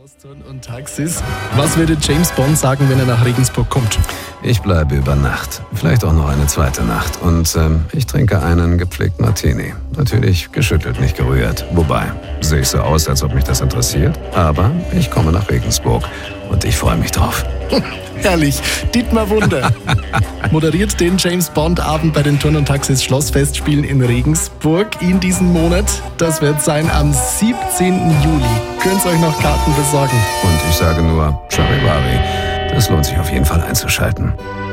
aus Turn und Taxis. Was würde James Bond sagen, wenn er nach Regensburg kommt? Ich bleibe über Nacht. Vielleicht auch noch eine zweite Nacht. Und ich trinke einen gepflegten Martini. Natürlich geschüttelt, nicht gerührt. Wobei, sehe ich so aus, als ob mich das interessiert. Aber ich komme nach Regensburg. Und ich freue mich drauf. Herrlich. Dietmar Wunder moderiert den James Bond Abend bei den Turn und Taxis Schlossfestspielen in Regensburg in diesem Monat. Das wird sein am 17. Juli. Könnt ihr euch noch Karten besorgen? Und ich sage nur, Charivari. Das lohnt sich auf jeden Fall einzuschalten.